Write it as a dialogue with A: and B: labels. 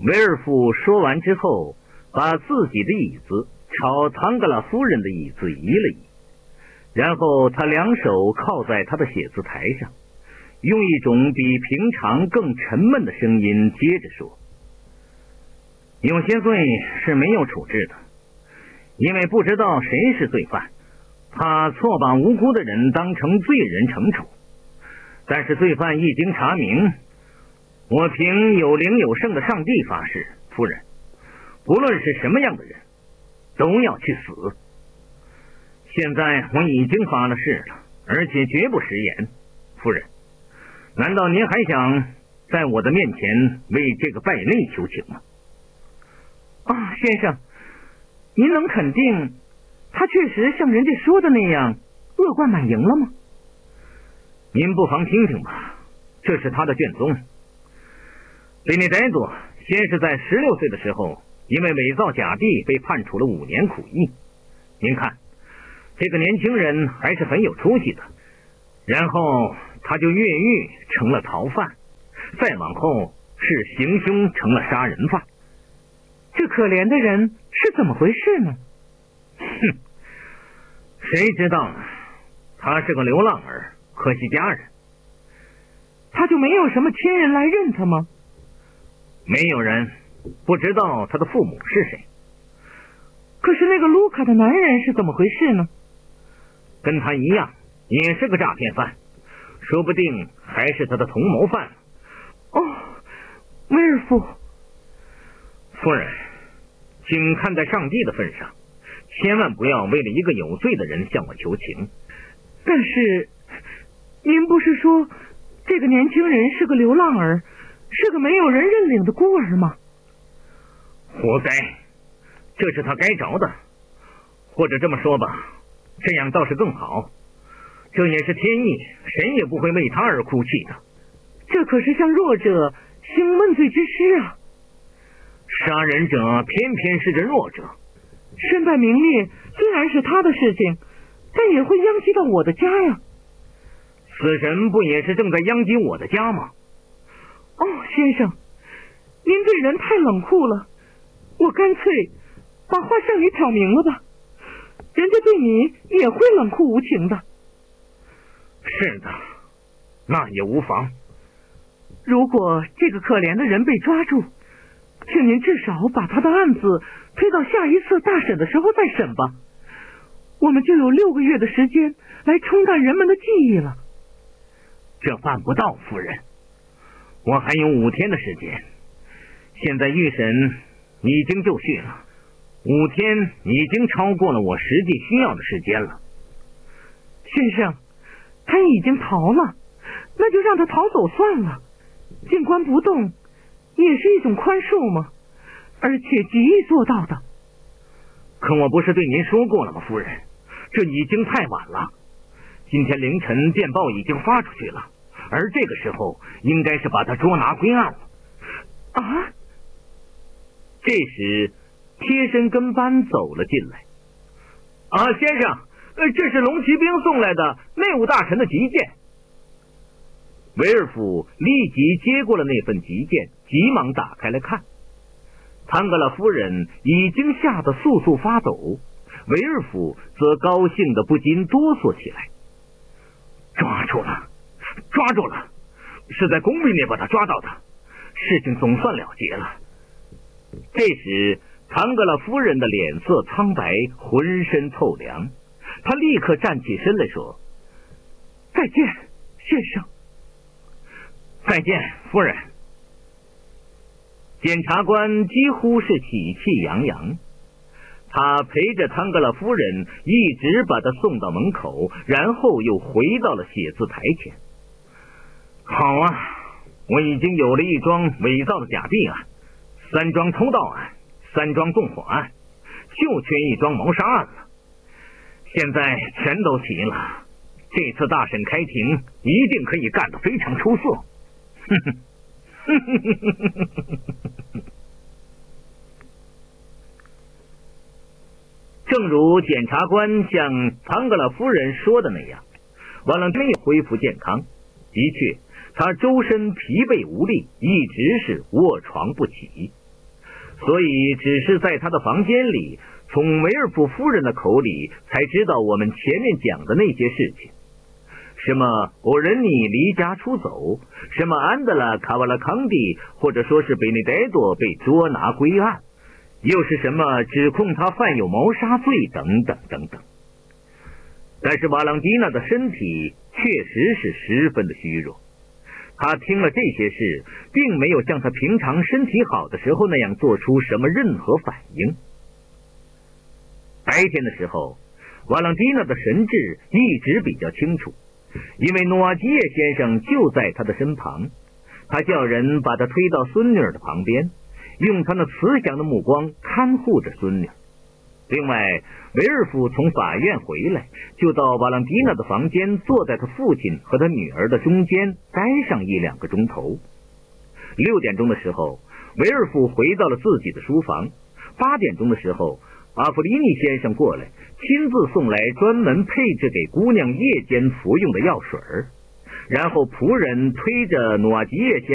A: 维尔夫说完之后，把自己的椅子朝唐格拉夫人的椅子移了移，然后他两手靠在他的写字台上，用一种比平常更沉闷的声音接着说：有些罪是没有处置的，因为不知道谁是罪犯，怕错把无辜的人当成罪人惩处。但是罪犯一经查明，我凭有灵有圣的上帝发誓，夫人，不论是什么样的人，都要去死。现在我已经发了誓了，而且绝不食言。夫人，难道您还想在我的面前为这个败类求情吗？
B: 啊，先生，您能肯定他确实像人家说的那样恶贯满盈了吗？
A: 您不妨听听吧，这是他的卷宗。贝内呆多先是在16岁的时候，因为伪造假币被判处了5年苦役。您看，这个年轻人还是很有出息的。然后他就越狱成了逃犯，再往后是行凶成了杀人犯。
B: 这可怜的人是怎么回事呢？
A: 哼，谁知道呢？他是个流浪儿，可惜家人。
B: 他就没有什么亲人来认他吗？
A: 没有人，不知道他的父母是谁。
B: 可是那个卢卡的男人是怎么回事呢？
A: 跟他一样，也是个诈骗犯，说不定还是他的同谋犯。
B: 哦，威尔夫
A: 夫人，请看在上帝的份上，千万不要为了一个有罪的人向我求情。
B: 但是您不是说这个年轻人是个流浪儿，是个没有人认领的孤儿吗？
A: 活该，这是他该着的。或者这么说吧，这样倒是更好，这也是天意，谁也不会为他而哭泣的。
B: 这可是向弱者行问罪之师啊！
A: 杀人者偏偏是这弱者。
B: 身败名裂虽然是他的事情，但也会殃及到我的家呀。
A: 死神不也是正在殃及我的家吗？
B: 哦，先生，您对人太冷酷了，我干脆把话向你挑明了吧，人家对你也会冷酷无情的。
A: 是的，那也无妨。
B: 如果这个可怜的人被抓住，请您至少把他的案子推到下一次大审的时候再审吧，我们就有6个月的时间来冲淡人们的记忆了。
A: 这办不到，夫人，我还有5天的时间。现在预审已经就绪了，5天已经超过了我实际需要的时间了。
B: 先生，他已经逃了，那就让他逃走算了，静观不动也是一种宽恕嘛，而且极易做到的。
A: 可我不是对您说过了吗，夫人？这已经太晚了。今天凌晨电报已经发出去了，而这个时候应该是把他捉拿归案了。
B: 啊！
A: 这时贴身跟班走了进来。先生，这是龙骑兵送来的内务大臣的急件。维尔夫立即接过了那份急件，急忙打开来看。唐格拉夫人已经吓得簌簌发抖，维尔夫则高兴得不禁哆嗦起来。抓住了，抓住了，是在公寓内把他抓到的，事情总算了结了。这时唐格拉夫人的脸色苍白，浑身透凉，她立刻站起身来说：
B: 再见，先生。
A: 再见，夫人。检察官几乎是喜气洋洋，他陪着汤格拉夫人一直把她送到门口，然后又回到了写字台前。好啊，我已经有了1桩伪造的假币案，3桩偷盗案，3桩纵火案，就缺1桩谋杀案了。现在全都齐了，这次大审开庭一定可以干得非常出色。哼哼，哼哼哼哼哼哼哼。正如检察官向唐格拉夫人说的那样，瓦朗没有恢复健康。的确，他周身疲惫无力，一直是卧床不起。 所以只是在他的房间里，从维尔夫夫人的口里才知道我们前面讲的那些事情。什么欧仁妮离家出走，什么安德拉卡瓦拉康蒂或者说是贝内戴多被捉拿归案，又是什么指控他犯有谋杀罪等等等等。但是瓦朗蒂娜的身体确实是十分的虚弱，他听了这些事，并没有像他平常身体好的时候那样做出什么任何反应。白天的时候，瓦朗蒂娜的神志一直比较清楚，因为诺瓦基耶先生就在他的身旁，他叫人把他推到孙女儿的旁边，用他那慈祥的目光看护着孙女。另外，维尔夫从法院回来，就到瓦朗蒂娜的房间，坐在他父亲和他女儿的中间待上1-2个钟头。6点钟的时候，维尔夫回到了自己的书房。8点钟的时候，阿弗里尼先生过来，亲自送来专门配置给姑娘夜间服用的药水，然后仆人推着努瓦吉叶先